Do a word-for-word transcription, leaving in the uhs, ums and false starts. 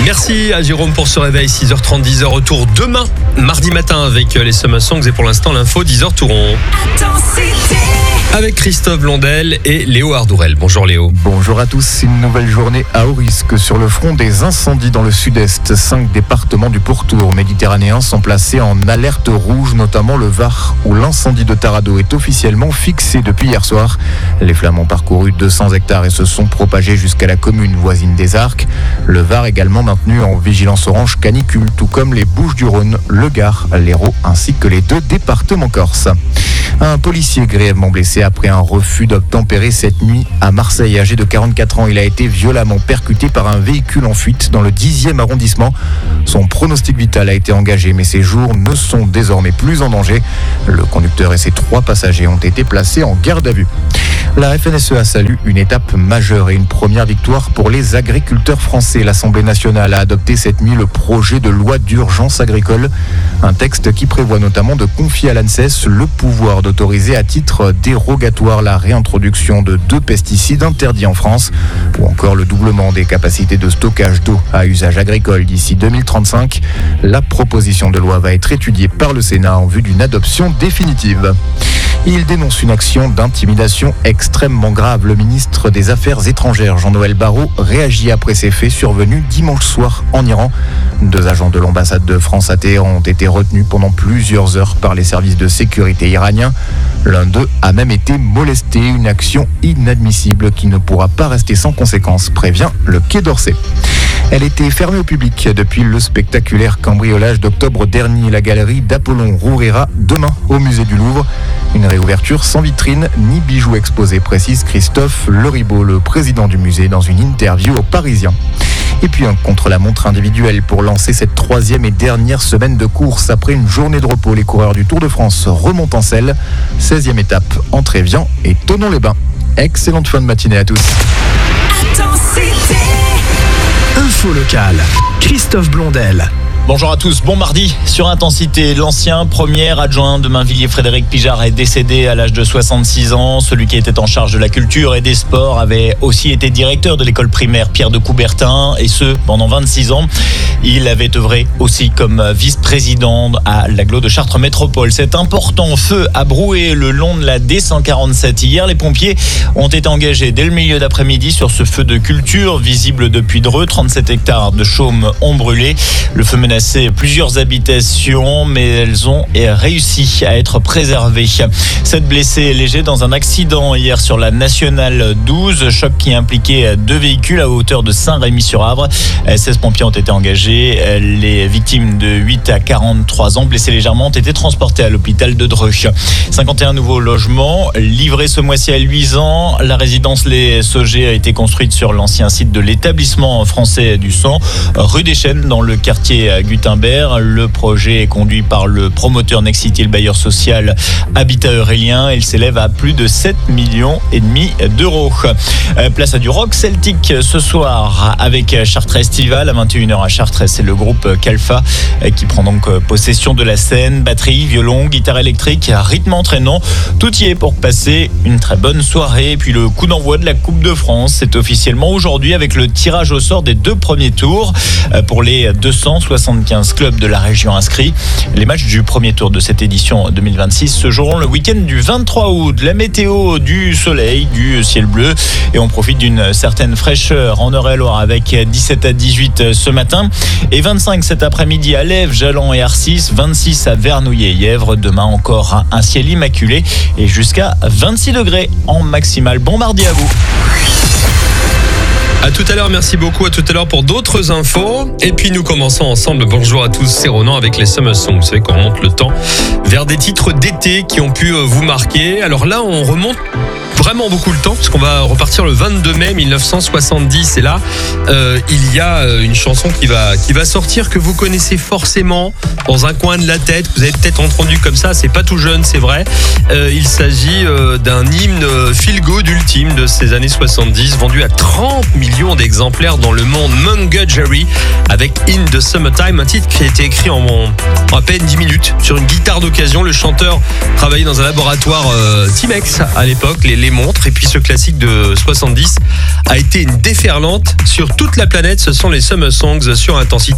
Merci à Jérôme pour ce réveil, six heures trente, dix heures. Retour demain, mardi matin avec les Summer Songs et pour l'instant l'info, dix heures tout rond. Avec Christophe Blondel et Léo Ardourel. Bonjour Léo. Bonjour à tous. Une nouvelle journée à haut risque sur le front des incendies dans le sud-est. Cinq départements du pourtour méditerranéen sont placés en alerte rouge, notamment le Var, où l'incendie de Taradot est officiellement fixé depuis hier soir. Les flammes ont parcouru deux cents hectares et se sont propagés jusqu'à la commune voisine des Arcs. Le Var également maintenu en vigilance orange canicule, tout comme les Bouches-du-Rhône, le Gard, l'Hérault ainsi que les deux départements corses. Un policier grièvement blessé après un refus d'obtempérer cette nuit à Marseille. Âgé de quarante-quatre ans, il a été violemment percuté par un véhicule en fuite dans le dixième arrondissement. Son pronostic vital a été engagé, mais ses jours ne sont désormais plus en danger. Le conducteur et ses trois passagers ont été placés en garde à vue. La F N S E A salue une étape majeure et une première victoire pour les agriculteurs français. L'Assemblée nationale a adopté cette nuit le projet de loi d'urgence agricole. Un texte qui prévoit notamment de confier à l'ANSES le pouvoir d'autoriser à titre dérogatoire la réintroduction de deux pesticides interdits en France, ou encore le doublement des capacités de stockage d'eau à usage agricole d'ici deux mille trente-cinq. La proposition de loi va être étudiée par le Sénat en vue d'une adoption définitive. Il dénonce une action d'intimidation extrêmement grave. Le ministre des Affaires étrangères, Jean-Noël Barrot, réagit après ces faits survenus dimanche soir en Iran. Deux agents de l'ambassade de France à Téhéran ont été retenus pendant plusieurs heures par les services de sécurité iraniens. L'un d'eux a même été molesté, une action inadmissible qui ne pourra pas rester sans conséquence, prévient le Quai d'Orsay. Elle était fermée au public depuis le spectaculaire cambriolage d'octobre dernier. La galerie d'Apollon rouvrira demain au musée du Louvre. Une réouverture sans vitrine ni bijoux exposés, précise Christophe Loribaud, le président du musée, dans une interview aux Parisiens. Et puis un contre-la-montre individuel pour lancer cette troisième et dernière semaine de course. Après une journée de repos, les coureurs du Tour de France remontent en selle. seizième étape entre Évian et Thonon-les-Bains. Excellente fin de matinée à tous. Info locale, Christophe Blondel. Bonjour à tous, bon mardi sur Intensité. L'ancien premier adjoint de Mainvilliers, Frédéric Pijard, est décédé à l'âge de soixante-six ans. Celui qui était en charge de la culture et des sports avait aussi été directeur de l'école primaire Pierre de Coubertin, et ce pendant vingt-six ans. Il avait œuvré aussi comme vice-président à l'agglo de Chartres Métropole. Cet important feu a broué le long de la D cent quarante-sept. Hier, les pompiers ont été engagés dès le milieu d'après-midi sur ce feu de culture visible depuis Dreux. trente-sept hectares de chaume ont brûlé. Le feu menaçait plusieurs habitations, mais elles ont réussi à être préservées. Sept blessés légers dans un accident hier sur la nationale douze, choc qui impliquait deux véhicules à hauteur de Saint-Rémy-sur-Avre. seize pompiers ont été engagés. Les victimes de huit à quarante-trois ans, blessés légèrement, ont été transportés à l'hôpital de Dreux. cinquante et un nouveaux logements livrés ce mois-ci à Luisan. La résidence Les Saugers a été construite sur l'ancien site de l'établissement français du sang, rue des Chênes, dans le quartier Gutenberg. Le projet est conduit par le promoteur Nexity, le bailleur social Habitat Eurélien. Il s'élève à plus de sept millions et demi d'euros. Place à du rock celtique ce soir avec Chartres Estival à vingt et une heures à Chartres. C'est le groupe Calfa qui prend donc possession de la scène. Batterie, violon, guitare électrique, rythme entraînant. Tout y est pour passer une très bonne soirée. Et puis le coup d'envoi de la Coupe de France, c'est officiellement aujourd'hui avec le tirage au sort des deux premiers tours pour les deux cent soixante-quinze clubs de la région inscrits. Les matchs du premier tour de cette édition deux mille vingt-six se joueront le week-end du vingt-trois août. La météo, du soleil, du ciel bleu, et on profite d'une certaine fraîcheur en Eure-et-Loire avec dix-sept à dix-huit ce matin et vingt-cinq cet après-midi à Lèves, Jallan et Arcis, vingt-six à Vernouillet et Yèvres. Demain encore un ciel immaculé et jusqu'à vingt-six degrés en maximal. Bon mardi à vous. À tout à l'heure, merci beaucoup. À tout à l'heure pour d'autres infos. Et puis nous commençons ensemble. Bonjour à tous, c'est Ronan avec les Summer Songs. Vous savez qu'on remonte le temps vers des titres d'été qui ont pu vous marquer. Alors là, on remonte vraiment beaucoup le temps, parce qu'on va repartir le vingt-deux mai mille neuf cent soixante-dix. Et là, euh, il y a une chanson qui va, qui va sortir, que vous connaissez forcément dans un coin de la tête. Vous avez peut-être entendu comme ça, c'est pas tout jeune, c'est vrai. Euh, il s'agit euh, d'un hymne feel good ultime de ces années soixante-dix, vendu à trente millions d'exemplaires dans le monde. Mungo Jerry avec In the Summertime, un titre qui a été écrit en, en à peine dix minutes sur une guitare d'occasion. Le chanteur travaillait dans un laboratoire euh, Timex à l'époque. Les, les les montres. Et puis ce classique de soixante-dix a été une déferlante sur toute la planète. Ce sont les Summer Songs sur Intensité.